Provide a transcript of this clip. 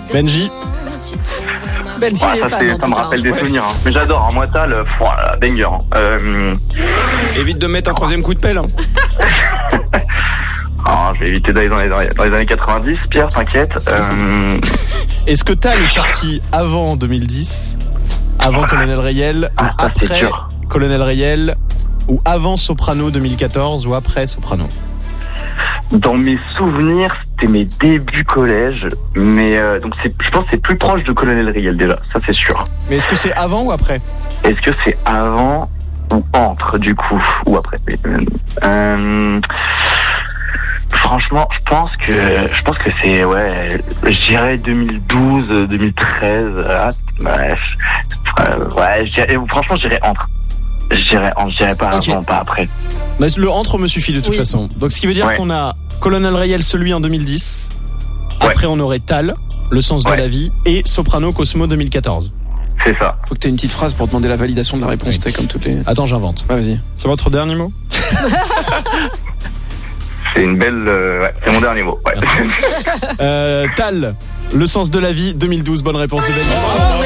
Benji. Benji, il est fan, ça me rappelle des souvenirs. Hein. Mais j'adore, hein. Moi, Tal, banger. Hein. Évite de mettre un troisième coup de pelle. Hein. Je vais éviter d'aller dans les années 90, Pierre, t'inquiète. Est-ce que Tal est sorti avant 2010, avant Colonel Rayel, ou après Colonel Rayel, ou avant Soprano 2014, ou après Soprano? Dans mes souvenirs, c'était mes débuts collège, mais donc je pense que c'est plus proche de Colonel Rayel déjà, ça c'est sûr. Mais est-ce que c'est avant ou après? Est-ce que c'est avant ou entre du coup, ou après? Franchement, je pense que c'est je dirais 2012, 2013. Franchement, je dirais entre. Je dirais pas avant, pas après. Mais le entre me suffit de toute façon. Donc ce qui veut dire qu'on a Colonel Rayel, celui en 2010. Après on aurait Tal, Le sens de la vie, et Soprano Cosmo 2014. C'est ça. Faut que t'aies une petite phrase pour demander la validation de la réponse. T'es comme toutes les. Attends, j'invente. Vas-y. C'est votre dernier mot? C'est une belle. C'est mon dernier mot. Tal, Le sens de la vie 2012. Bonne réponse de Benji.